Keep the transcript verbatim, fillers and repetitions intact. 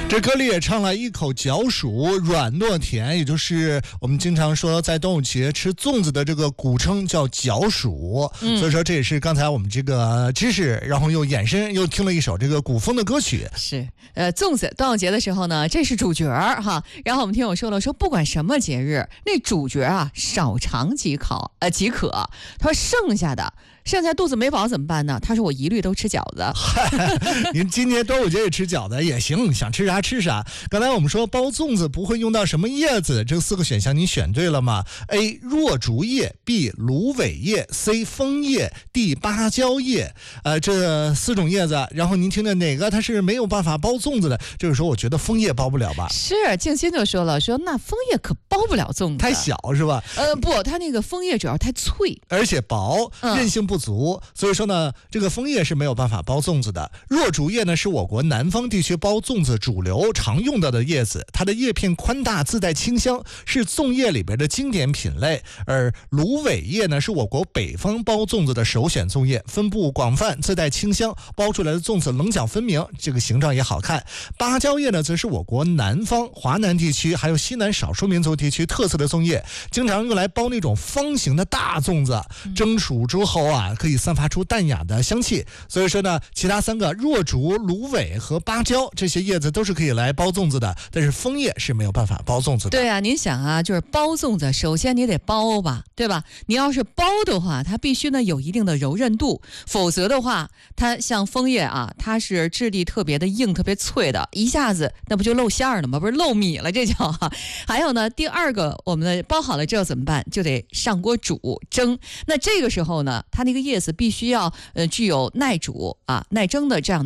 这歌里也唱了一口嚼薯，软糯甜，也就是我们经常说在端午节吃粽子的这个古称叫嚼薯、嗯、所以说这也是刚才我们这个知识，然后又衍生又听了一首这个古风的歌曲。 是呃，粽子端午节的时候呢，这是主角哈。然后我们听友说了，说不管什么节日，那主角啊少尝即可，呃即可。他说剩下的。剩下肚子没饱怎么办呢？他说我一律都吃饺子。 您今年端午节也吃饺子也行，想吃啥吃啥。刚才我们说包粽子不会用到什么叶子，这四个选项您选对了吗？ A 若竹叶， B 芦苇叶， C 枫叶， D 芭蕉叶。呃，这四种叶子，然后您听听哪个它是没有办法包粽子的？这个时候我觉得枫叶包不了吧。 是，静心就说了，说那枫叶可包不了粽子， 太小是吧？ 呃，不，它那个枫叶主要太脆， 而且薄，韧性不足、嗯、所以说呢，这个枫叶是没有办法包粽子的。若竹叶呢，是我国南方地区包粽子主流常用到的叶子，它的叶片宽大，自带清香，是粽叶里边的经典品类。而芦苇叶呢，是我国北方包粽子的首选粽叶，分布广泛，自带清香，包出来的粽子棱角分明，这个形状也好看。芭蕉叶呢，则是我国南方华南地区还有西南少数民族地区特色的粽叶，经常用来包那种方形的大粽子，蒸熟之后啊，可以散发出淡雅的香气。所以说呢，其他三个若竹、芦苇和芭蕉这些叶子都是可以来包粽子的，但是枫叶是没有办法包粽子的。 对啊，您想啊，就是包粽子，首先你得包吧，对吧？你要是包的话，它必须呢有一定的柔韧度，否则的话，它像枫叶啊，它是质地特别的硬、特别脆的，一下子那不就露馅了吗？不是漏米了，这叫哈。还有呢，第二个，我们包好了之后怎么办？就得上锅煮蒸。那这个时候呢，它那个叶子必须要呃具有耐煮啊、耐蒸的这样的